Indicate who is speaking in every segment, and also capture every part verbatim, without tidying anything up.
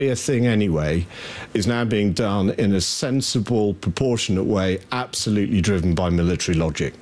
Speaker 1: A thing anyway, is now being done in a sensible, proportionate way, absolutely driven by military logic.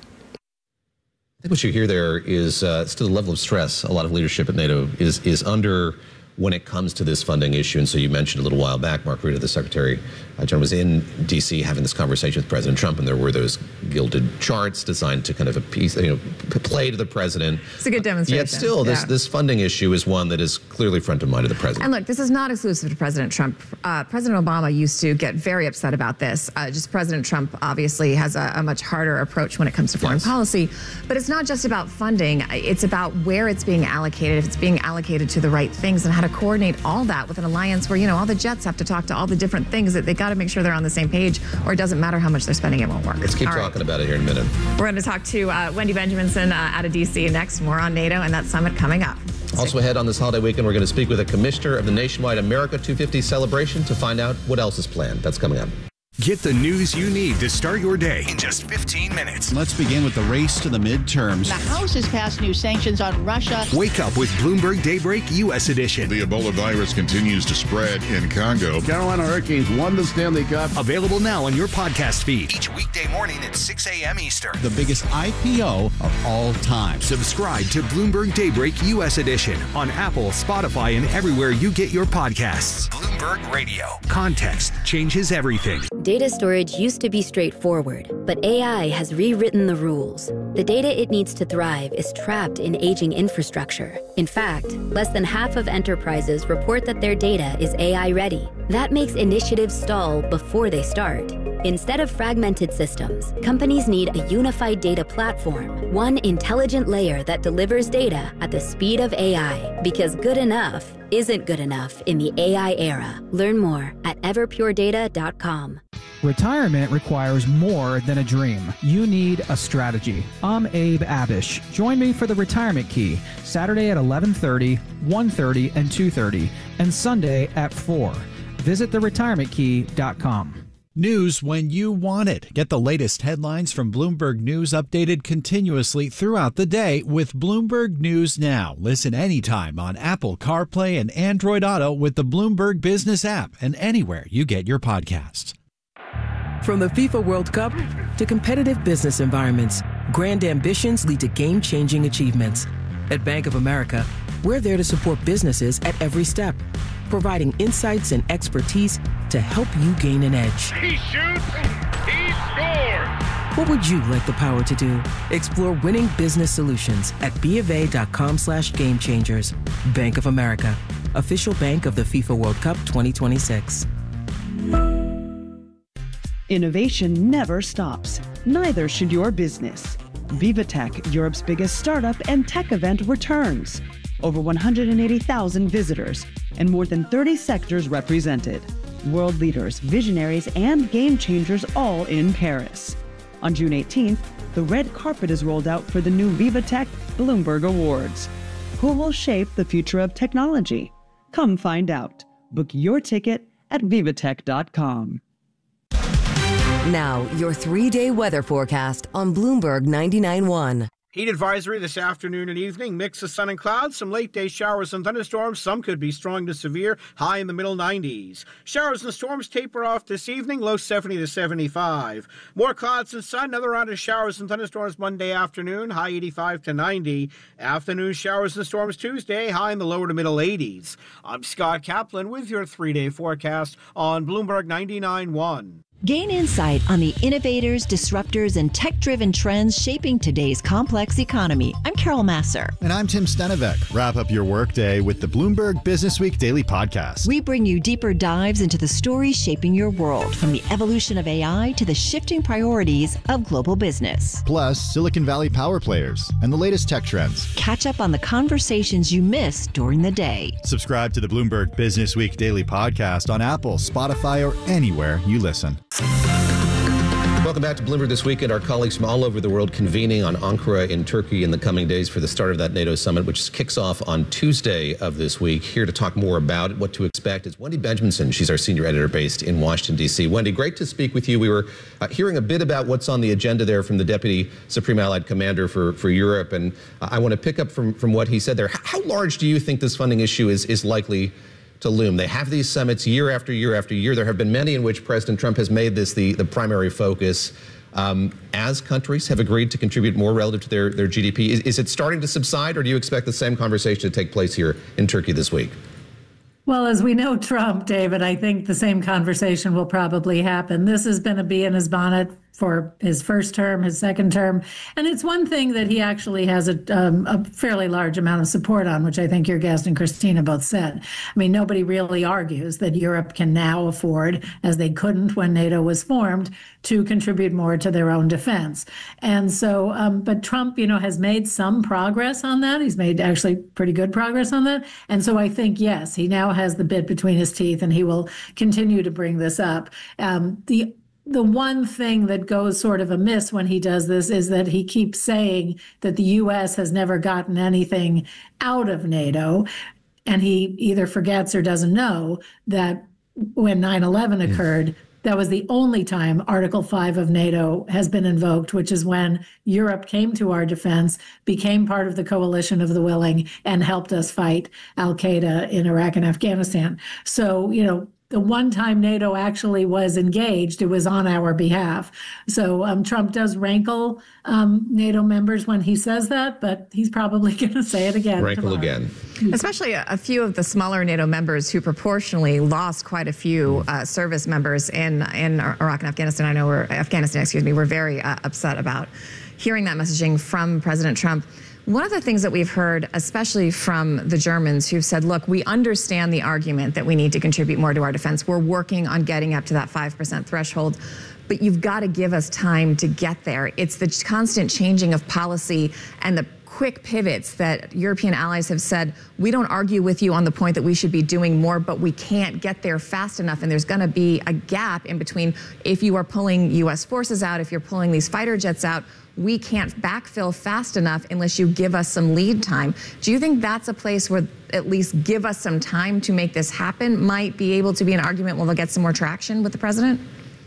Speaker 2: I think what you hear there is uh, still the level of stress a lot of leadership at NATO is is under when it comes to this funding issue. And so you mentioned a little while back, Mark Rutte, the Secretary uh, General, was in D C having this conversation with President Trump, and there were those gilded charts designed to kind of appease, you know, play to the president.
Speaker 3: It's a good demonstration.
Speaker 2: Yet still, this,
Speaker 3: yeah.
Speaker 2: this funding issue is one that is clearly front of mind of the president.
Speaker 3: And look, this is not exclusive to President Trump. Uh, President Obama used to get very upset about this. Uh, just President Trump obviously has a, a much harder approach when it comes to foreign yes. policy. But it's not just about funding. It's about where it's being allocated, if it's being allocated to the right things, and how to coordinate all that with an alliance where, you know, all the jets have to talk to all the different things, that they got to make sure they're on the same page, or it doesn't matter how much they're spending, it won't work.
Speaker 2: Let's keep all talking right. about it here in a minute.
Speaker 3: We're going to talk to uh, Wendy Benjaminson uh, out of D C next. More on NATO and that summit coming up.
Speaker 2: Also ahead on this holiday weekend, we're going to speak with a commissioner of the nationwide America two fifty celebration to find out what else is planned. That's coming up.
Speaker 4: Get the news you need to start your day in just fifteen minutes.
Speaker 5: Let's begin with the race to the midterms.
Speaker 6: The House has passed new sanctions on Russia.
Speaker 4: Wake up with Bloomberg Daybreak U S edition.
Speaker 7: The Ebola virus continues to spread in Congo.
Speaker 8: Carolina Hurricanes won the Stanley Cup.
Speaker 4: Available now on your podcast feed. Each weekday morning at six a.m. Eastern.
Speaker 5: The biggest I P O of all time.
Speaker 4: Subscribe to Bloomberg Daybreak U S edition on Apple, Spotify, and everywhere you get your podcasts. Bloomberg Radio. Context changes everything.
Speaker 9: Data storage used to be straightforward, but A I has rewritten the rules. The data it needs to thrive is trapped in aging infrastructure. In fact, less than half of enterprises report that their data is A I ready. That makes initiatives stall before they start. Instead of fragmented systems, companies need a unified data platform, one intelligent layer that delivers data at the speed of A I, because good enough isn't good enough in the A I era. Learn more at everpure data dot com.
Speaker 10: Retirement requires more than a dream. You need a strategy. I'm Abe Abish. Join me for the Retirement Key, Saturday at eleven thirty, one thirty, and two thirty, and Sunday at four. Visit the retirement key dot com.
Speaker 11: News when you want it. Get the latest headlines from Bloomberg News updated continuously throughout the day with Bloomberg News Now. Listen anytime on Apple CarPlay and Android Auto with the Bloomberg Business app and anywhere you get your podcasts.
Speaker 12: From the FIFA World Cup to competitive business environments, grand ambitions lead to game-changing achievements. At Bank of America, we're there to support businesses at every step, providing insights and expertise to help you gain an edge.
Speaker 13: He shoots, he scores!
Speaker 12: What would you like the power to do? Explore winning business solutions at BofA.com slash game changers. Bank of America, official bank of the FIFA World Cup twenty twenty-six.
Speaker 14: Innovation never stops. Neither should your business. VivaTech, Europe's biggest startup and tech event, returns. Over one hundred eighty thousand visitors and more than thirty sectors represented. World leaders, visionaries, and game changers all in Paris. On June eighteenth, the red carpet is rolled out for the new VivaTech Bloomberg Awards. Who will shape the future of technology? Come find out. Book your ticket at vivatech dot com.
Speaker 15: Now, your three-day weather forecast on Bloomberg ninety-nine point one.
Speaker 16: Heat advisory this afternoon and evening. Mix of sun and clouds. Some late-day showers and thunderstorms. Some could be strong to severe. High in the middle nineties. Showers and storms taper off this evening. Low seventy to seventy-five. More clouds and sun. Another round of showers and thunderstorms Monday afternoon. High eighty-five to ninety. Afternoon showers and storms Tuesday. High in the lower to middle eighties. I'm Scott Kaplan with your three-day forecast on Bloomberg ninety-nine point one.
Speaker 17: Gain insight on the innovators, disruptors, and tech-driven trends shaping today's complex economy. I'm Carol Masser.
Speaker 18: And I'm Tim Stenevec. Wrap up your workday with the Bloomberg Businessweek Daily Podcast.
Speaker 17: We bring you deeper dives into the stories shaping your world, from the evolution of A I to the shifting priorities of global business.
Speaker 18: Plus, Silicon Valley power players and the latest tech trends.
Speaker 17: Catch up on the conversations you missed during the day.
Speaker 18: Subscribe to the Bloomberg Businessweek Daily Podcast on Apple, Spotify, or anywhere you listen.
Speaker 2: Welcome back to Bloomberg This Weekend. Our colleagues from all over the world convening on Ankara in Turkey in the coming days for the start of that NATO summit, which kicks off on Tuesday of this week. Here to talk more about it, what to expect, is Wendy Benjaminson. She's our senior editor based in Washington, D C. Wendy, great to speak with you. We were uh, hearing a bit about what's on the agenda there from the Deputy Supreme Allied Commander for, for Europe, and uh, I want to pick up from, from what he said there. How large do you think this funding issue is, is likely to loom. They have these summits year after year after year. There have been many in which President Trump has made this the, the primary focus. Um, as countries have agreed to contribute more relative to their, their G D P, is, is it starting to subside, or do you expect the same conversation to take place here in Turkey this week?
Speaker 19: Well, as we know Trump, David, I think the same conversation will probably happen. This has been a bee in his bonnet for his first term, his second term. And it's one thing that he actually has a, um, a fairly large amount of support on, which I think your guest and Christina both said. I mean, nobody really argues that Europe can now afford, as they couldn't when NATO was formed, to contribute more to their own defense. And so, um, but Trump, you know, has made some progress on that. He's made actually pretty good progress on that. And so I think, yes, he now has the bit between his teeth, and he will continue to bring this up. Um, the The one thing that goes sort of amiss when he does this is that he keeps saying that the U S has never gotten anything out of NATO. And he either forgets or doesn't know that when nine eleven occurred, that was the only time Article five of NATO has been invoked, which is when Europe came to our defense, became part of the coalition of the willing, and helped us fight al-Qaeda in Iraq and Afghanistan. So, you know, the one time NATO actually was engaged, it was on our behalf. So um, Trump does rankle um, NATO members when he says that, but he's probably going to say it again.
Speaker 2: Rankle
Speaker 19: tomorrow.
Speaker 2: again.
Speaker 3: Especially a, a few of the smaller NATO members who proportionally lost quite a few uh, service members in in Iraq and Afghanistan. I know we're Afghanistan, excuse me. We're very uh, upset about hearing that messaging from President Trump. One of the things that we've heard, especially from the Germans, who've said, look, we understand the argument that we need to contribute more to our defense. We're working on getting up to that five percent threshold, but you've got to give us time to get there. It's the constant changing of policy and the quick pivots that European allies have said, we don't argue with you on the point that we should be doing more, but we can't get there fast enough. And there's going to be a gap in between if you are pulling U S forces out, if you're pulling these fighter jets out, we can't backfill fast enough unless you give us some lead time. Do you think that's a place where at least give us some time to make this happen might be able to be an argument where they'll get some more traction with the president?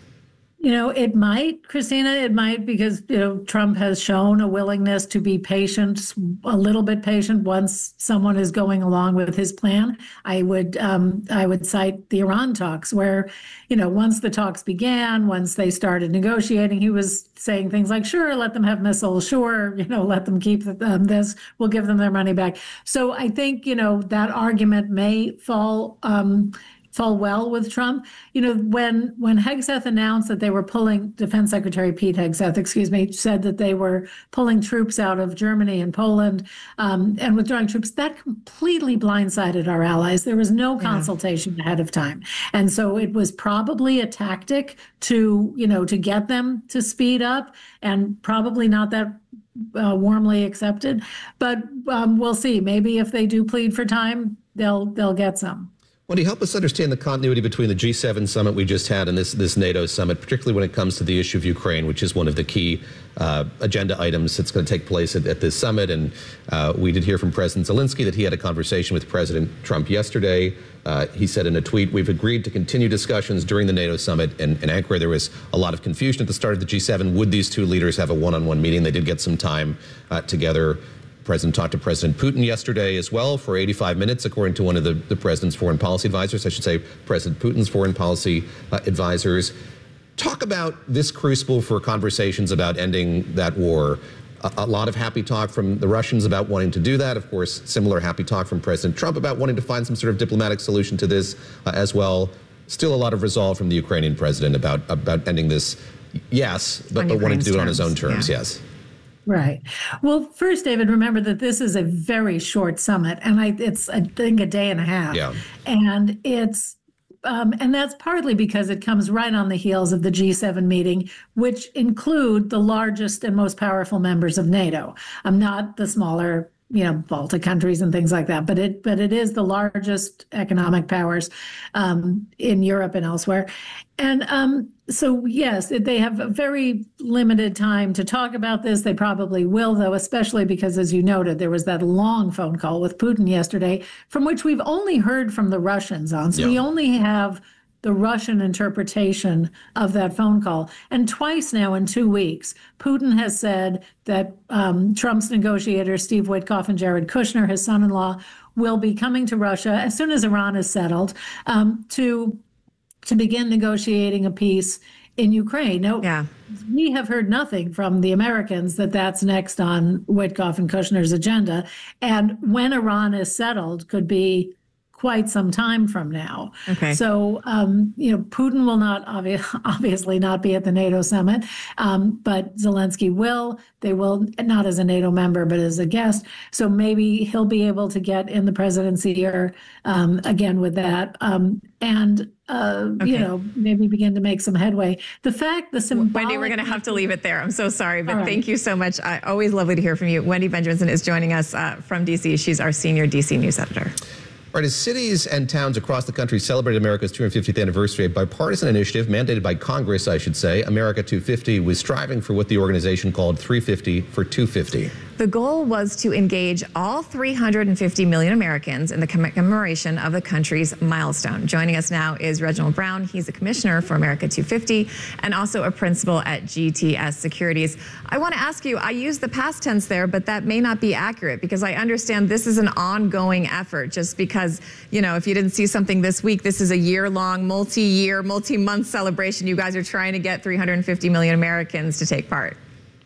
Speaker 19: You know, it might, Christina, it might, because, you know, Trump has shown a willingness to be patient, a little bit patient once someone is going along with his plan. I would um, I would cite the Iran talks where, you know, once the talks began, once they started negotiating, he was saying things like, sure, let them have missiles. Sure, you know, let them keep um, this. We'll give them their money back. So I think, you know, that argument may fall um fall well with Trump. You know, when when Hegseth announced that they were pulling, Defense Secretary Pete Hegseth, excuse me, said that they were pulling troops out of Germany and Poland um, and withdrawing troops, that completely blindsided our allies. There was no consultation yeah. ahead of time. And so it was probably a tactic to, you know, to get them to speed up, and probably not that uh, warmly accepted. But um, we'll see. Maybe if they do plead for time, they'll they'll get some.
Speaker 2: Well, do you help us understand the continuity between the G seven summit we just had and this this NATO summit, particularly when it comes to the issue of Ukraine, which is one of the key uh, agenda items that's going to take place at, at this summit? And uh, we did hear from President Zelensky that he had a conversation with President Trump yesterday. Uh, he said in a tweet, we've agreed to continue discussions during the NATO summit. And in Ankara, there was a lot of confusion at the start of the G seven. Would these two leaders have a one-on-one meeting? They did get some time uh, together. The president talked to President Putin yesterday as well for eighty-five minutes, according to one of the, the president's foreign policy advisors, I should say President Putin's foreign policy uh, advisors. Talk about this crucible for conversations about ending that war. A, a lot of happy talk from the Russians about wanting to do that. Of course, similar happy talk from President Trump about wanting to find some sort of diplomatic solution to this uh, as well. Still a lot of resolve from the Ukrainian president about, about ending this, yes, but, but wanting to do it on his own terms, yeah. yes.
Speaker 19: Right. Well, first, David, remember that this is a very short summit, and I, it's, I think, a day and a half.
Speaker 2: Yeah.
Speaker 19: And it's um, and that's partly because it comes right on the heels of the G seven meeting, which include the largest and most powerful members of NATO. I'm not the smaller, you know, Baltic countries and things like that, but it but it is the largest economic powers um, in Europe and elsewhere. And um, so, yes, they have a very limited time to talk about this. They probably will, though, especially because, as you noted, there was that long phone call with Putin yesterday, from which we've only heard from the Russians on. So yeah. we only have the Russian interpretation of that phone call. And twice now in two weeks, Putin has said that um, Trump's negotiators, Steve Witkoff and Jared Kushner, his son-in-law, will be coming to Russia as soon as Iran is settled um, to to begin negotiating a peace in Ukraine. Now, yeah. we have heard nothing from the Americans that that's next on Witkoff and Kushner's agenda. And when Iran is settled could be quite some time from now. Okay. So, um, you know, Putin will not obvi- obviously not be at the NATO summit, um, but Zelensky will. They will, not as a NATO member, but as a guest. So maybe he'll be able to get in the presidency or um, again with that. Um, and Uh, okay. you know, maybe begin to make some headway. The fact, the symbolic...
Speaker 3: Wendy, we're going to have to leave it there. I'm so sorry, but
Speaker 19: right.
Speaker 3: thank you so much. Uh, always lovely to hear from you. Wendy Benjaminson is joining us uh, from D C. She's our senior D C news editor.
Speaker 2: All right, as cities and towns across the country celebrate America's two hundred fiftieth anniversary, a bipartisan initiative mandated by Congress, I should say, America two fifty, was striving for what the organization called three fifty for two fifty.
Speaker 3: The goal was to engage all three hundred fifty million Americans in the commemoration of the country's milestone. Joining us now is Reginald Brown. He's a commissioner for America two fifty and also a principal at G T S Securities. I want to ask you, I use the past tense there, but that may not be accurate because I understand this is an ongoing effort. Just because, you know, if you didn't see something this week, this is a year-long, multi-year, multi-month celebration. You guys are trying to get three hundred fifty million Americans to take part.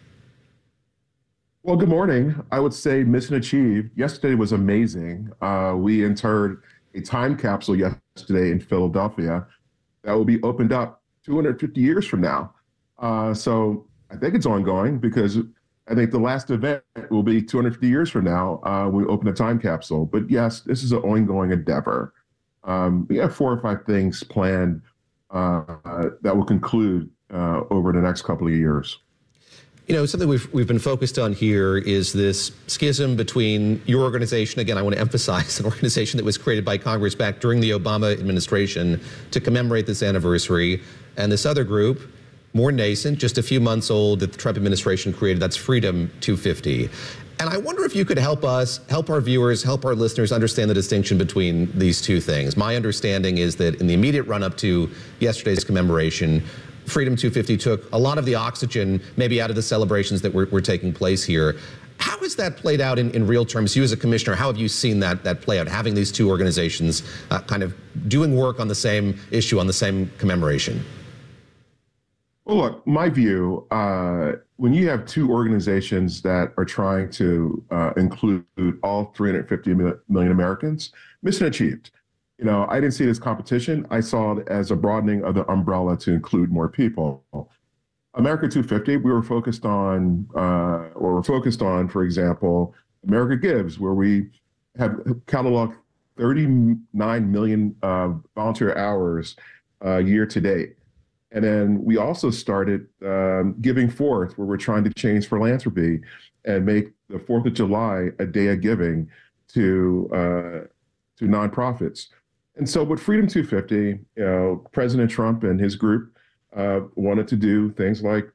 Speaker 20: Well, good morning. I would say mission achieved. Yesterday was amazing. Uh, we interred a time capsule yesterday in Philadelphia that will be opened up two hundred fifty years from now. Uh, so I think it's ongoing because I think the last event will be two hundred fifty years from now uh, when we open a time capsule. But yes, this is an ongoing endeavor. Um, we have four or five things planned uh, that will conclude uh, over the next couple of years.
Speaker 2: You know, something we've we've been focused on here is this schism between your organization. Again, I want to emphasize an organization that was created by Congress back during the Obama administration to commemorate this anniversary, and this other group, more nascent, just a few months old, that the Trump administration created. That's Freedom two fifty. And I wonder if you could help us, help our viewers, help our listeners understand the distinction between these two things. My understanding is that in the immediate run-up to yesterday's commemoration, Freedom two fifty took a lot of the oxygen maybe out of the celebrations that were, were taking place here. How has that played out in, in real terms? You as a commissioner, how have you seen that, that play out, having these two organizations uh, kind of doing work on the same issue, on the same commemoration?
Speaker 20: Well, look, my view, uh, when you have two organizations that are trying to uh, include all three hundred fifty million Americans, mission achieved. You know, I didn't see it as competition. I saw it as a broadening of the umbrella to include more people. America two fifty, we were focused on, uh, or we're focused on, for example, America Gives, where we have cataloged thirty-nine million uh, volunteer hours uh, year to date. And then we also started um, Giving Forth, where we're trying to change philanthropy and make the fourth of July a day of giving to uh, to nonprofits. And so with Freedom two fifty, you know, President Trump and his group uh, wanted to do things like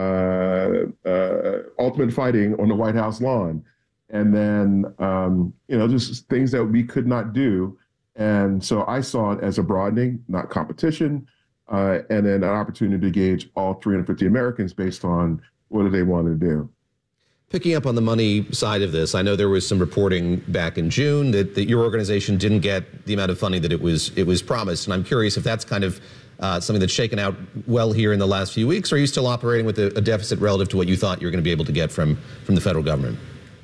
Speaker 20: uh, uh, ultimate fighting on the White House lawn. And then, um, you know, just things that we could not do. And so I saw it as a broadening, not competition, uh, and then an opportunity to gauge all three hundred fifty Americans based on what do they want to do.
Speaker 2: Picking up on the money side of this, I know there was some reporting back in June that, that your organization didn't get the amount of funding that it was it was promised. And I'm curious if that's kind of uh, something that's shaken out well here in the last few weeks, or are you still operating with a, a deficit relative to what you thought you were going to be able to get from, from the federal government?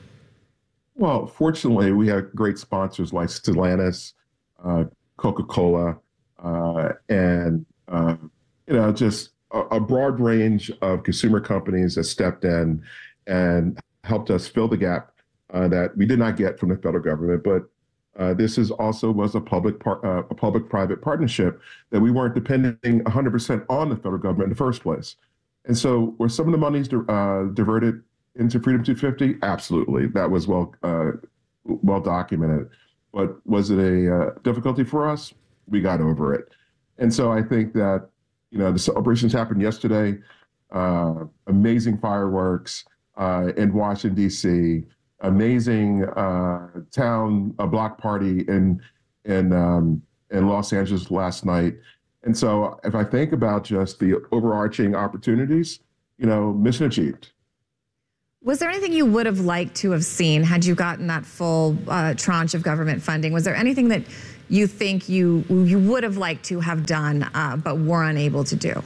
Speaker 20: Well, fortunately, we have great sponsors like Stellantis, uh, Coca-Cola, uh, and, uh, you know, just a, a broad range of consumer companies that stepped in and helped us fill the gap uh, that we did not get from the federal government. But uh, this is also was a public par- uh, a public-private partnership that we weren't depending one hundred percent on the federal government in the first place. And so were some of the monies uh, diverted into Freedom two fifty? Absolutely. That was well uh, well documented. But was it a uh, difficulty for us? We got over it. And so I think that, you know, the celebrations happened yesterday, uh, amazing fireworks, Uh, in Washington, D C, amazing uh, town a block party in in um, in Los Angeles last night. And so if I think about just the overarching opportunities, you know, mission achieved.
Speaker 3: Was there anything you would have liked to have seen had you gotten that full uh, tranche of government funding? Was there anything that you think you you would have liked to have done uh, but were unable to do?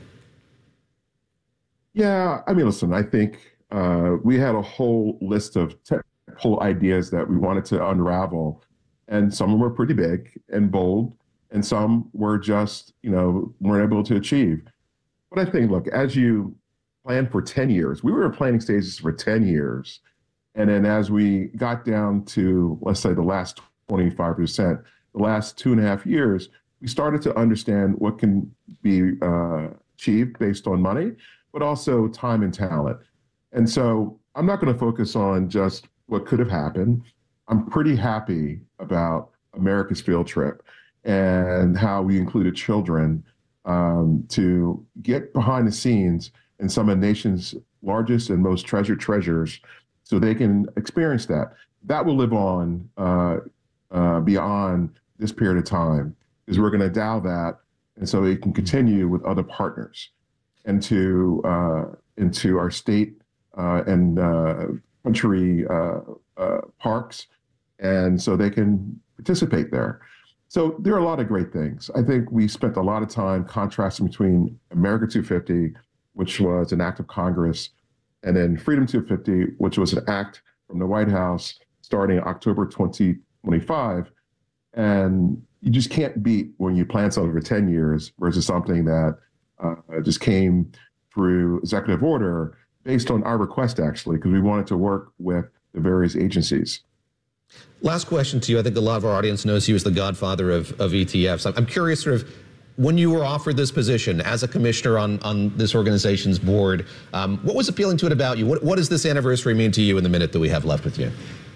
Speaker 20: Yeah, I mean, listen, I think uh, we had a whole list of technical ideas that we wanted to unravel, and some of them were pretty big and bold, and some were just, you know, weren't able to achieve. But I think, look, as you plan for ten years, we were in planning stages for ten years. And then as we got down to, let's say, the last twenty-five percent, the last two and a half years, we started to understand what can be uh, achieved based on money, but also time and talent. And so I'm not going to focus on just what could have happened. I'm pretty happy about America's field trip and how we included children um, to get behind the scenes in some of the nation's largest and most treasured treasures so they can experience that. That will live on uh, uh, beyond this period of time, is we're going to endow that, and so it can continue with other partners into uh, into our state uh, and uh, country uh, uh, parks, and so they can participate there. So there are a lot of great things. I think we spent a lot of time contrasting between America two fifty, which was an act of Congress, and then Freedom two fifty, which was an act from the White House starting October twenty twenty-five. And you just can't beat when you plan something for ten years versus something that uh, just came through executive order based on our request, actually, because we wanted to work with the various agencies.
Speaker 2: Last question to you. I think a lot of our audience knows you as the godfather of, of E T Fs. I'm curious, sort of, when you were offered this position as a commissioner on, on this organization's board, um, what was appealing to it about you? What, what does this anniversary mean to you in the minute that we have left with you?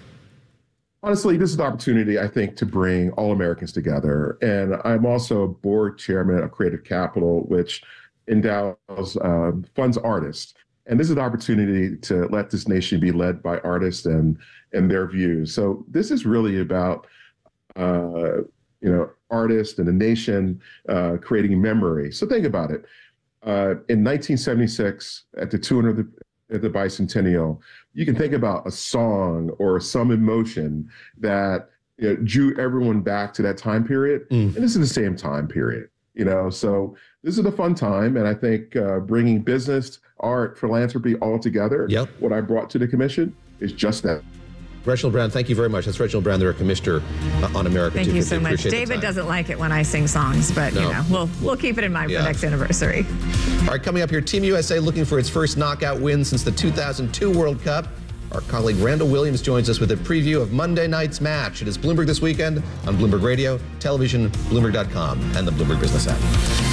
Speaker 20: Honestly, this is an opportunity, I think, to bring all Americans together. And I'm also board chairman of Creative Capital, which endows, uh, funds artists. And this is an opportunity to let this nation be led by artists and, and their views. So this is really about, uh, you know, artists and the nation uh, creating memory. So think about it. Uh, in nineteen seventy-six, at the two hundredth at the bicentennial, you can think about a song or some emotion that, you know, drew everyone back to that time period. Mm. And this is the same time period, you know, so this is a fun time. And I think uh, bringing business, art, philanthropy all together, yep. What I brought to the commission is just that.
Speaker 2: Reginald Brown, thank you very much. That's Reginald Brown, the commissioner uh, on America
Speaker 3: Thank
Speaker 2: two fifty.
Speaker 3: you so much.
Speaker 2: Appreciate
Speaker 3: David doesn't like it when I sing songs, but no. you know, we'll we'll keep it in mind yeah. for next anniversary.
Speaker 2: All right, coming up here, Team U S A looking for its first knockout win since the two thousand two World Cup. Our colleague Randall Williams joins us with a preview of Monday night's match. It is Bloomberg This Weekend on Bloomberg Radio, television, Bloomberg dot com, and the Bloomberg Business app.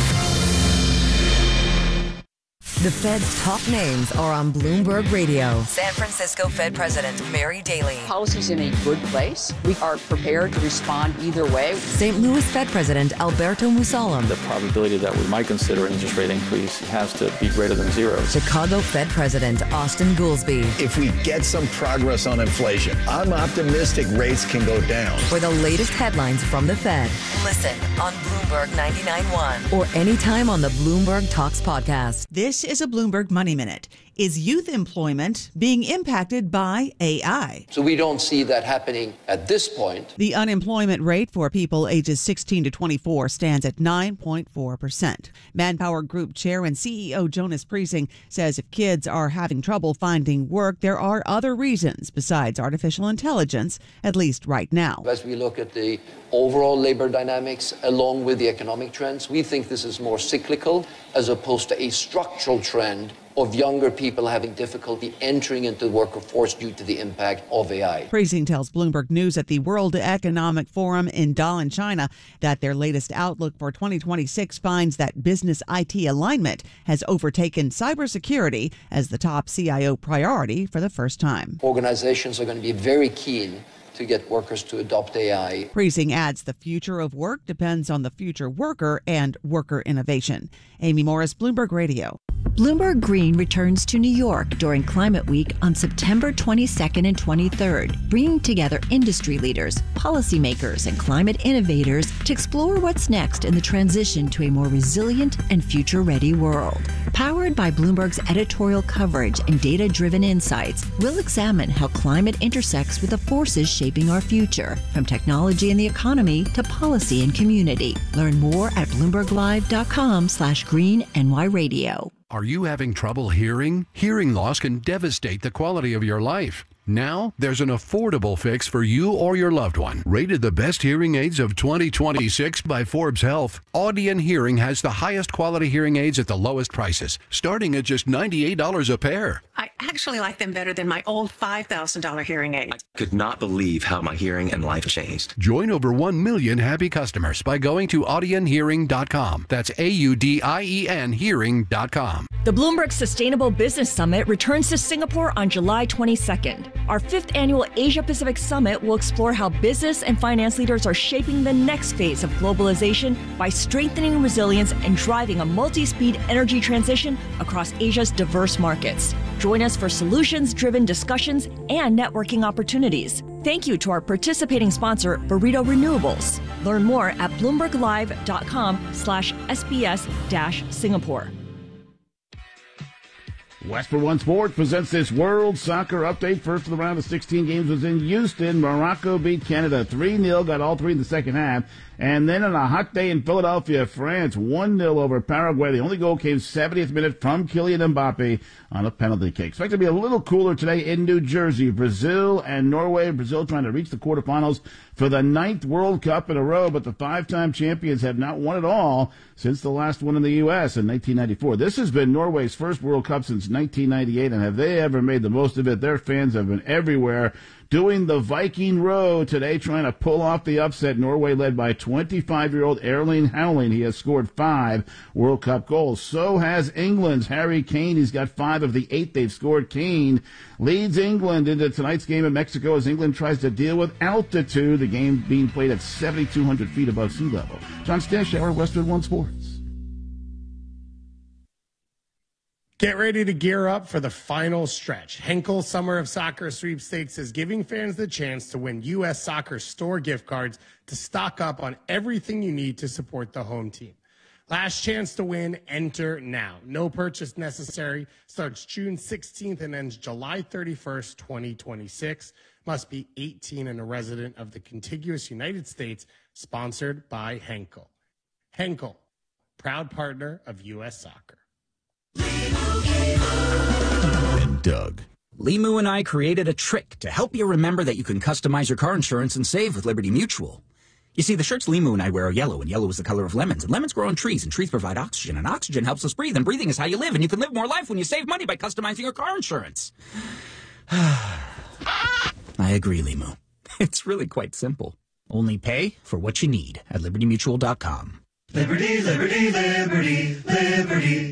Speaker 15: The Fed's top names are on Bloomberg Radio. San Francisco Fed President Mary Daly.
Speaker 21: Policy's in a good place. We are prepared to respond either way.
Speaker 15: Saint Louis Fed President Alberto Musalem.
Speaker 22: The probability that we might consider an interest rate increase has to be greater than zero.
Speaker 15: Chicago Fed President Austin Goolsbee.
Speaker 23: If we get some progress on inflation, I'm optimistic rates can go down.
Speaker 15: For the latest headlines from the Fed, listen on Bloomberg ninety-nine point one or anytime on the Bloomberg Talks podcast.
Speaker 24: This is a Bloomberg Money Minute. Is youth employment being impacted by A I?
Speaker 25: So we don't see that happening at this point.
Speaker 24: The unemployment rate for people ages sixteen to twenty-four stands at nine point four percent. Manpower Group Chair and C E O Jonas Priesing says if kids are having trouble finding work, there are other reasons besides artificial intelligence, at least right now.
Speaker 25: As we look at the overall labor dynamics along with the economic trends, we think this is more cyclical as opposed to a structural trend of younger people having difficulty entering into the workforce due to the impact of A I.
Speaker 24: Priesing tells Bloomberg News at the World Economic Forum in Dalian, China, that their latest outlook for twenty twenty-six finds that business I T alignment has overtaken cybersecurity as the top C I O priority for the first time.
Speaker 25: Organizations are going to be very keen to get workers to adopt A I.
Speaker 24: Priesing adds the future of work depends on the future worker and worker innovation. Amy Morris, Bloomberg Radio.
Speaker 17: Bloomberg Green returns to New York during Climate Week on September twenty-second and twenty-third, bringing together industry leaders, policymakers, and climate innovators to explore what's next in the transition to a more resilient and future-ready world. Powered by Bloomberg's editorial coverage and data-driven insights, we'll examine how climate intersects with the forces shaping our future, from technology and the economy to policy and community. Learn more at bloomberglive.com slash green NY radio.
Speaker 1: Are you having trouble hearing? Hearing loss can devastate the quality of your life. Now, there's an affordable fix for you or your loved one. Rated the best hearing aids of twenty twenty-six by Forbes Health, Audion Hearing has the highest quality hearing aids at the lowest prices, starting at just ninety-eight dollars a pair.
Speaker 5: I actually like them better than my old five thousand dollars hearing aid.
Speaker 6: I could not believe how my hearing and life changed.
Speaker 1: Join over one million happy customers by going to audion hearing dot com. That's A U D I E N hearing dot com.
Speaker 7: The Bloomberg Sustainable Business Summit returns to Singapore on July twenty-second. Our fifth annual Asia-Pacific Summit will explore how business and finance leaders are shaping the next phase of globalization by strengthening resilience and driving a multi-speed energy transition across Asia's diverse markets. Join us for solutions-driven discussions and networking opportunities. Thank you to our participating sponsor, Burrito Renewables. Learn more at bloomberglive.com slash SBS dash Singapore.
Speaker 8: West for One Sports presents this World Soccer Update. First of the round of sixteen games was in Houston. Morocco beat Canada three nil, got all three in the second half. And then on a hot day in Philadelphia, France one nil over Paraguay. The only goal came seventieth minute from Kylian Mbappe on a penalty kick. Expected to be a little cooler today in New Jersey. Brazil and Norway. Brazil trying to reach the quarterfinals for the ninth World Cup in a row, but the five-time champions have not won it all since the last one in the U S in nineteen ninety-four. This has been Norway's first World Cup since nineteen ninety-eight, and have they ever made the most of it? Their fans have been everywhere, doing the Viking Road today, trying to pull off the upset. Norway led by twenty-five-year-old Erling Haaland. He has scored five World Cup goals. So has England's Harry Kane. He's got five of the eight they've scored. Kane leads England into tonight's game in Mexico as England tries to deal with altitude, the game being played at seventy-two hundred feet above sea level. John Stashower, Westwood One Sports.
Speaker 26: Get ready to gear up for the final stretch. Henkel Summer of Soccer Sweepstakes is giving fans the chance to win U S Soccer store gift cards to stock up on everything you need to support the home team. Last chance to win, enter now. No purchase necessary. Starts June sixteenth and ends July thirty-first, twenty twenty-six. Must be eighteen and a resident of the contiguous United States. Sponsored by Henkel. Henkel, proud partner of U S Soccer.
Speaker 27: And Doug. Limu and I created a trick to help you remember that you can customize your car insurance and save with Liberty Mutual. You see, the shirts Limu and I wear are yellow, and yellow is the color of lemons, and lemons grow on trees, and trees provide oxygen, and oxygen helps us breathe, and breathing is how you live, and you can live more life when you save money by customizing your car insurance. I agree, Limu. It's really quite simple. Only pay for what you need at liberty mutual dot com.
Speaker 28: Liberty, liberty, liberty, liberty.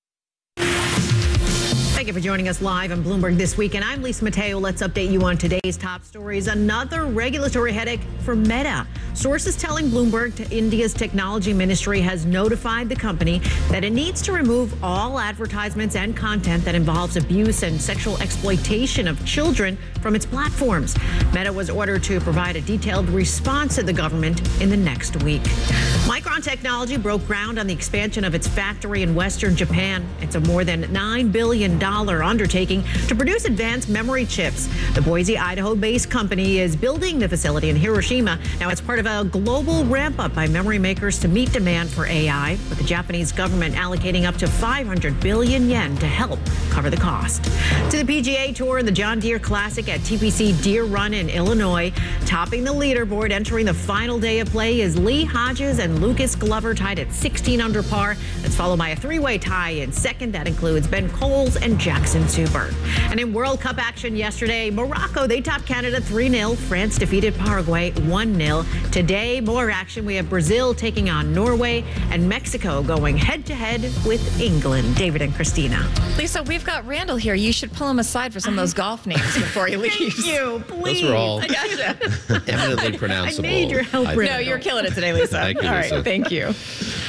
Speaker 29: Thank you for joining us live on Bloomberg This Week, and I'm Lisa Mateo. Let's update you on today's top stories. Another regulatory headache for Meta. Sources telling Bloomberg to India's technology ministry has notified the company that it needs to remove all advertisements and content that involves abuse and sexual exploitation of children from its platforms. Meta was ordered to provide a detailed response to the government in the next week. Micron Technology broke ground on the expansion of its factory in Western Japan. It's a more than nine billion dollars undertaking to produce advanced memory chips. The Boise, Idaho-based company is building the facility in Hiroshima. Now, it's part of a global ramp-up by memory makers to meet demand for A I, with the Japanese government allocating up to five hundred billion yen to help cover the cost. To the P G A Tour and the John Deere Classic at T P C Deer Run in Illinois. Topping the leaderboard, entering the final day of play is Lee Hodges and Lucas Glover, tied at sixteen under par. That's followed by a three-way tie in second. That includes Ben Coles and Jackson Subert. And in World Cup action yesterday, Morocco, they topped Canada three nil. France defeated Paraguay one nil. Today, more action. We have Brazil taking on Norway and Mexico going head-to-head with England. David and Christina.
Speaker 3: Lisa, we've got Randall here. You should pull him aside for some of those golf names before he leaves.
Speaker 29: Thank you, please.
Speaker 2: Those are all
Speaker 3: I gotcha.
Speaker 2: eminently pronounceable.
Speaker 29: I need your help,
Speaker 2: I-
Speaker 29: Randall.
Speaker 3: No, you're killing it today, Lisa.
Speaker 2: Thank you,
Speaker 3: All
Speaker 2: Lisa.
Speaker 3: right, thank you.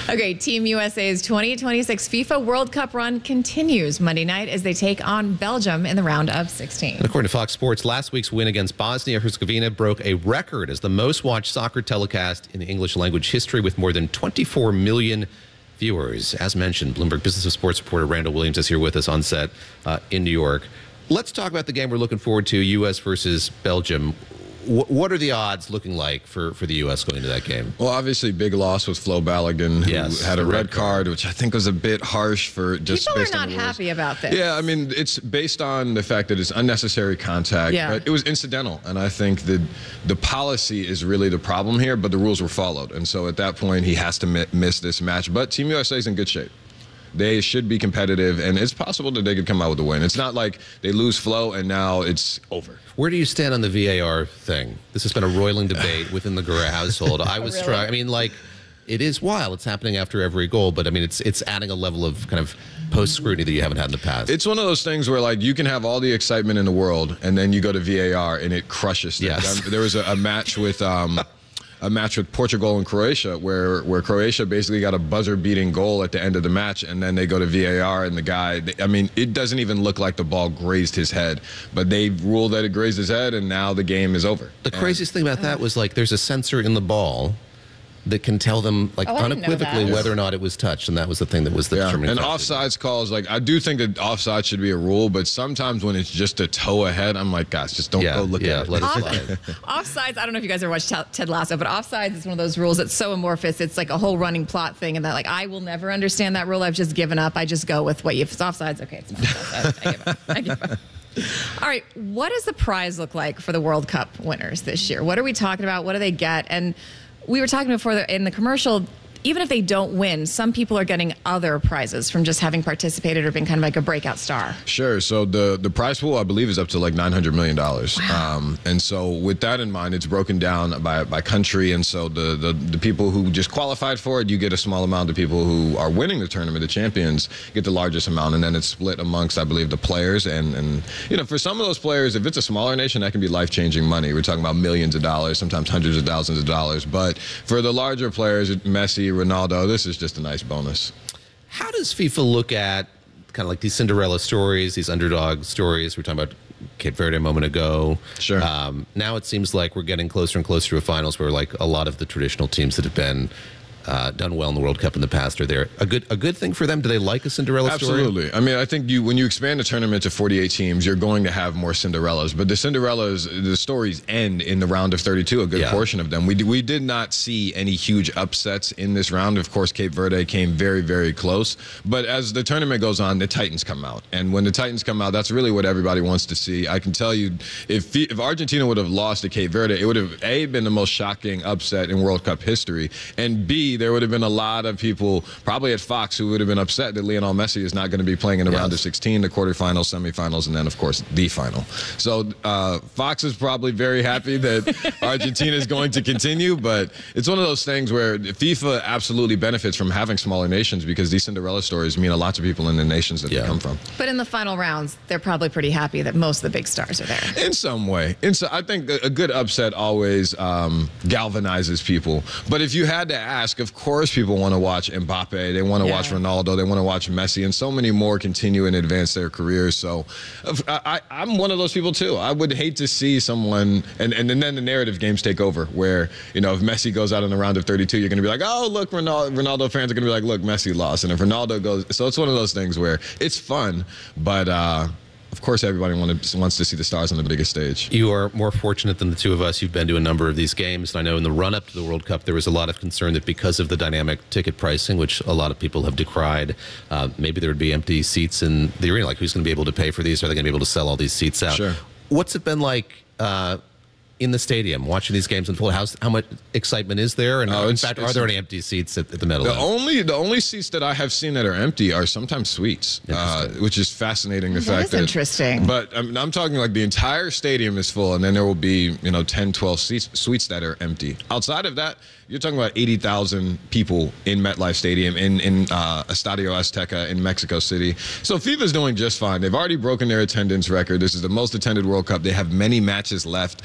Speaker 3: Okay, Team U S A's twenty twenty-six FIFA World Cup run continues Monday night as they take on Belgium in the round of sixteen.
Speaker 2: And according to Fox Sports, last week's win against Bosnia-Herzegovina broke a record as the most-watched soccer telecast in English language history with more than twenty-four million viewers. As mentioned, Bloomberg Business of Sports reporter Randall Williams is here with us on set uh, in New York. Let's talk about the game we're looking forward to, U S versus Belgium. What are the odds looking like for, for the U S going into that game?
Speaker 4: Well, obviously, big loss with Flo Balogun, who
Speaker 2: yes,
Speaker 4: had a red,
Speaker 2: red
Speaker 4: card, which I think was a bit harsh for just
Speaker 3: People
Speaker 4: based
Speaker 3: are
Speaker 4: on
Speaker 3: not
Speaker 4: the rules.
Speaker 3: happy about this.
Speaker 4: Yeah, I mean, it's based on the fact that it's unnecessary contact.
Speaker 3: Yeah.
Speaker 4: But it was incidental, and I think that the policy is really the problem here, but the rules were followed. And so at that point, he has to mi- miss this match. But Team U S A is in good shape. They should be competitive, and it's possible that they could come out with a win. It's not like they lose flow and now it's over.
Speaker 2: Where do you stand on the V A R thing? This has been a roiling debate within the Guerra household. I was
Speaker 3: Really?
Speaker 2: trying. I mean, like, it is wild. It's happening after every goal, but I mean, it's it's adding a level of kind of post scrutiny that you haven't had in the past.
Speaker 4: It's one of those things where, like, you can have all the excitement in the world, and then you go to V A R and it crushes things.
Speaker 2: Yes.
Speaker 4: Um, there was a, a match with. Um, a match with Portugal and Croatia where, where Croatia basically got a buzzer-beating goal at the end of the match, and then they go to V A R, and the guy, I mean, it doesn't even look like the ball grazed his head, but they ruled that it grazed his head, and now the game is over.
Speaker 2: The
Speaker 4: And
Speaker 2: craziest thing about that was, like, there's a sensor in the ball that can tell them, like,
Speaker 3: Oh, I didn't know
Speaker 2: unequivocally
Speaker 3: that.
Speaker 2: whether or not it was touched, and that was the thing that was the
Speaker 4: Yeah,
Speaker 2: determining
Speaker 4: and
Speaker 2: factor.
Speaker 4: offsides calls, like, I do think that offside should be a rule, but sometimes when it's just a toe ahead, I'm like, guys, just don't
Speaker 2: Yeah,
Speaker 4: go look
Speaker 2: yeah,
Speaker 4: at it.
Speaker 2: let it
Speaker 3: Off-
Speaker 2: slide.
Speaker 3: Offsides, I don't know if you guys ever watched Ted- Ted Lasso, but offsides is one of those rules that's so amorphous. It's like a whole running plot thing, and that, like, I will never understand that rule. I've just given up. I just go with what you, if it's offsides, okay, it's not offsides. I give up. I give up. All right, what does the prize look like for the World Cup winners this year? What are we talking about? What do they get? And we were talking before the, in the commercial, even if they don't win, some people are getting other prizes from just having participated or been kind of like a breakout star.
Speaker 4: Sure. So the, the prize pool, I believe, is up to like nine hundred million dollars. Wow. Um, and so with that in mind, it's broken down by, by country. And so the, the, the people who just qualified for it, you get a small amount. The people who are winning the tournament, the champions, get the largest amount. And then it's split amongst, I believe, the players. And, and you know, for some of those players, if it's a smaller nation, that can be life-changing money. We're talking about millions of dollars, sometimes hundreds of thousands of dollars. But for the larger players, Messi, Ronaldo, this is just a nice bonus.
Speaker 2: How does FIFA look at kind of like these Cinderella stories, these underdog stories? We were talking about Cape Verde a moment ago.
Speaker 4: Sure.
Speaker 2: Um, now it seems like we're getting closer and closer to a finals where, like, a lot of the traditional teams that have been uh, done well in the World Cup in the past are there. A good a good thing for them? Do they like a Cinderella story?
Speaker 4: Absolutely. I mean, I think you when you expand the tournament to forty-eight teams, you're going to have more Cinderellas. But the Cinderellas, the stories end in the round of thirty-two, a good
Speaker 2: Yeah.
Speaker 4: portion of them. We, we did not see any huge upsets in this round. Of course, Cape Verde came very, very close. But as the tournament goes on, the Titans come out. And when the Titans come out, that's really what everybody wants to see. I can tell you, if, if Argentina would have lost to Cape Verde, it would have, A, been the most shocking upset in World Cup history, and B, there would have been a lot of people, probably at Fox, who would have been upset that Lionel Messi is not going to be playing in the
Speaker 2: Yes.
Speaker 4: round of sixteen, the quarterfinals, semifinals, and then, of course, the final. So uh, Fox is probably very happy that Argentina is going to continue, but it's one of those things where FIFA absolutely benefits from having smaller nations because these Cinderella stories mean a lot to people in the nations that
Speaker 2: Yeah.
Speaker 4: they come from.
Speaker 3: But in the final rounds, they're probably pretty happy that most of the big stars are there.
Speaker 4: In some way. In so, I think a a good upset always um, galvanizes people. But if you had to ask, of course people want to watch Mbappe, they want to
Speaker 3: Yeah.
Speaker 4: watch Ronaldo, they want to watch Messi, and so many more continue and advance their careers. So I, I, I'm one of those people too. I would hate to see someone, and, and, and then the narrative games take over where, you know, if Messi goes out in the round of thirty-two, you're going to be like, oh, look, Ronaldo, Ronaldo fans are going to be like, look, Messi lost. And if Ronaldo goes, so it's one of those things where it's fun, but uh, of course everybody wanted, wants to see the stars on the biggest stage.
Speaker 2: You are more fortunate than the two of us. You've been to a number of these games. And I know in the run-up to the World Cup, there was a lot of concern that because of the dynamic ticket pricing, which a lot of people have decried, uh, maybe there would be empty seats in the arena. Like, who's going to be able to pay for these? Are they going to be able to sell all these seats out?
Speaker 4: Sure.
Speaker 2: What's it been like uh, in the stadium, watching these games unfold? How's, how much excitement is there? And
Speaker 4: Oh,
Speaker 2: in
Speaker 4: it's-
Speaker 2: fact, are
Speaker 4: it's-
Speaker 2: there any empty seats at, at the Meadowlands?
Speaker 4: The only the only seats that I have seen that are empty are sometimes suites, uh, which is fascinating. The
Speaker 3: That
Speaker 4: fact
Speaker 3: is
Speaker 4: that
Speaker 3: interesting.
Speaker 4: But I'm, I'm talking like the entire stadium is full, and then there will be you know ten, twelve seats, suites that are empty. Outside of that, you're talking about eighty thousand people in MetLife Stadium, in in uh, Estadio Azteca in Mexico City. So FIFA's doing just fine. They've already broken their attendance record. This is the most attended World Cup. They have many matches left. I'm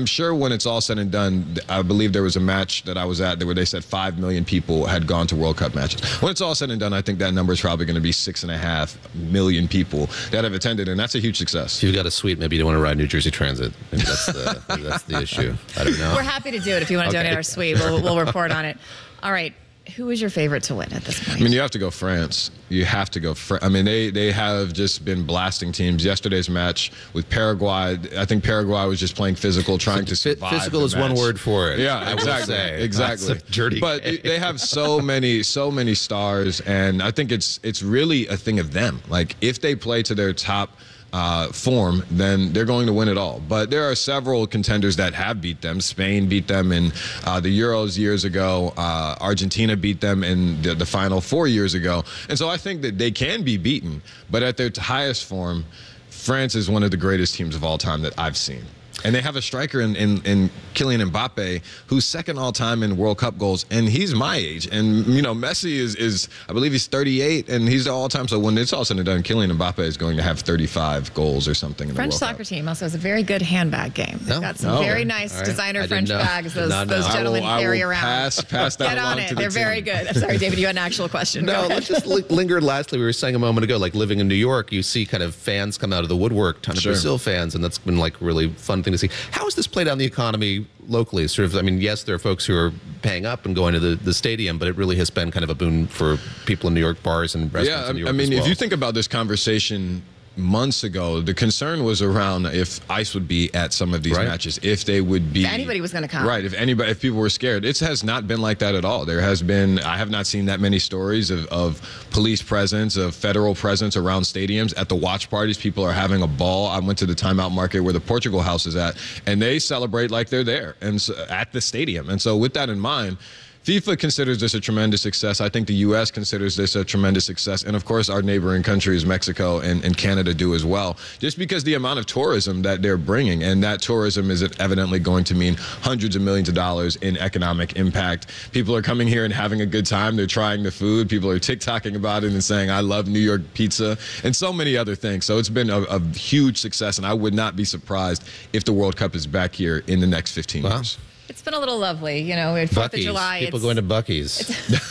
Speaker 4: I'm sure when it's all said and done, I believe there was a match that I was at where they said five million people had gone to World Cup matches. When it's all said and done, I think that number is probably going to be six and a half million people that have attended, and that's a huge success.
Speaker 2: If you've got a suite, maybe you don't want to ride New Jersey Transit. Maybe that's the, maybe that's the issue. I don't know.
Speaker 3: We're happy to do it if you want to
Speaker 2: Okay.
Speaker 3: donate our suite. We'll, we'll report on it. All right. Who is your favorite to win at this point?
Speaker 4: I mean, you have to go France. You have to go France. I mean, they, they have just been blasting teams. Yesterday's match with Paraguay, I think Paraguay was just playing physical, trying to survive.
Speaker 2: Physical
Speaker 4: the
Speaker 2: is
Speaker 4: match.
Speaker 2: one word for it.
Speaker 4: Yeah,
Speaker 2: I will
Speaker 4: exactly.
Speaker 2: say.
Speaker 4: Exactly.
Speaker 2: That's a dirty
Speaker 4: but
Speaker 2: game.
Speaker 4: they have so many, so many stars, and I think it's it's really a thing of them. Like, if they play to their top Uh, form, then they're going to win it all. But there are several contenders that have beat them. Spain beat them in uh, the Euros years ago. Uh, Argentina beat them in the, the final four years ago. And so I think that they can be beaten. But at their highest form, France is one of the greatest teams of all time that I've seen. And they have a striker in, in, in Kylian Mbappe, who's second all-time in World Cup goals, and he's my age. And, you know, Messi is, is I believe he's thirty-eight, and he's the all-time. So when it's all said and done, Kylian Mbappe is going to have thirty-five goals or something in
Speaker 3: French
Speaker 4: the World
Speaker 3: soccer
Speaker 4: Cup.
Speaker 3: team also has a very good handbag game. They've
Speaker 4: No?
Speaker 3: got some
Speaker 4: Oh,
Speaker 3: very
Speaker 4: okay.
Speaker 3: nice
Speaker 4: All right.
Speaker 3: designer
Speaker 4: I didn't
Speaker 3: French
Speaker 4: know.
Speaker 3: bags those,
Speaker 4: Did not know.
Speaker 3: those gentlemen
Speaker 4: I will- I
Speaker 3: carry
Speaker 4: will
Speaker 3: around.
Speaker 4: pass- pass that
Speaker 3: Get on
Speaker 4: along
Speaker 3: it.
Speaker 4: to the
Speaker 3: They're very
Speaker 4: team.
Speaker 3: good. I'm sorry, David, you had an actual question. Go
Speaker 2: No,
Speaker 3: ahead.
Speaker 2: let's just li- linger. Lastly, we were saying a moment ago, like living in New York, you see kind of fans come out of the woodwork, ton of
Speaker 4: Sure.
Speaker 2: Brazil fans, and that's been like a really fun thing to see. How has this played out in the economy locally? Sort of, I mean, yes, there are folks who are paying up and going to the, the stadium, but it really has been kind of a boon for people in New York, bars and restaurants
Speaker 4: Yeah,
Speaker 2: in New
Speaker 4: I
Speaker 2: York
Speaker 4: mean,
Speaker 2: as well.
Speaker 4: if you think about this conversation months ago, the concern was around if ICE would be at some of these
Speaker 2: Right.
Speaker 4: matches, if they would be.
Speaker 3: If anybody was going to come.
Speaker 4: Right, if anybody, if people were scared. It has not been like that at all. There has been, I have not seen that many stories of, of police presence, of federal presence around stadiums. At the watch parties, people are having a ball. I went to the Timeout Market where the Portugal House is at, and they celebrate like they're there and so, at the stadium. And so with that in mind, FIFA considers this a tremendous success. I think the U S considers this a tremendous success. And, of course, our neighboring countries, Mexico and, and Canada, do as well, just because the amount of tourism that they're bringing. And that tourism is evidently going to mean hundreds of millions of dollars in economic impact. People are coming here and having a good time. They're trying the food. People are TikToking about it and saying, I love New York pizza, and so many other things. So it's been a, a huge success, and I would not be surprised if the World Cup is back here in the next fifteen
Speaker 2: Wow.
Speaker 4: years.
Speaker 3: It's been a little lovely, you know, at Fourth of
Speaker 2: Buc-ee's.
Speaker 3: July.
Speaker 2: People
Speaker 3: it's-
Speaker 2: going to Buc-ee's.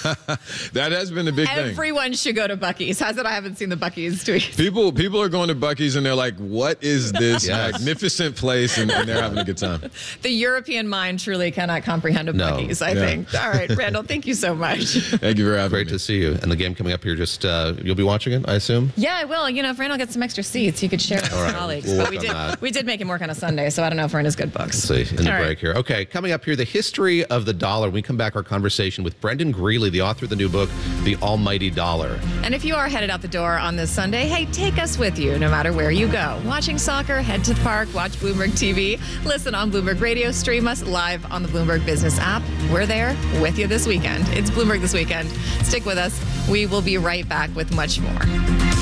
Speaker 4: That has been the big thing.
Speaker 3: Everyone should go to Buc-ee's. How's it I haven't seen the Buc-ee's tweet?
Speaker 4: People people are going to Buc-ee's and they're like, what is this
Speaker 2: Yes.
Speaker 4: magnificent place? And, and they're having a good time.
Speaker 3: The European mind truly cannot comprehend a
Speaker 2: No.
Speaker 3: Buc-ee's, I
Speaker 4: Yeah.
Speaker 3: think. All right, Randall, thank you so much.
Speaker 4: Thank you for having
Speaker 2: Great
Speaker 4: me.
Speaker 2: to see you. And the game coming up here, just uh, you'll be watching it, I assume?
Speaker 3: Yeah, I will. You know, if Randall gets some extra seats, he could share with his
Speaker 2: All right,
Speaker 3: colleagues.
Speaker 2: we'll
Speaker 3: but
Speaker 2: work
Speaker 3: we
Speaker 2: on
Speaker 3: did
Speaker 2: that.
Speaker 3: we did make him work on a Sunday, so I don't know if we're in his good books.
Speaker 2: Let's see in the
Speaker 3: All
Speaker 2: break
Speaker 3: right.
Speaker 2: here. Okay, coming up here, the history of the dollar. When we come back, our conversation with Brendan Greeley, the author of the new book, The Almighty Dollar.
Speaker 3: And if you are headed out the door on this Sunday, hey, take us with you no matter where you go. Watching soccer, head to the park, watch Bloomberg T V, listen on Bloomberg Radio, stream us live on the Bloomberg Business app. We're there with you this weekend. It's Bloomberg This Weekend. Stick with us. We will be right back with much more.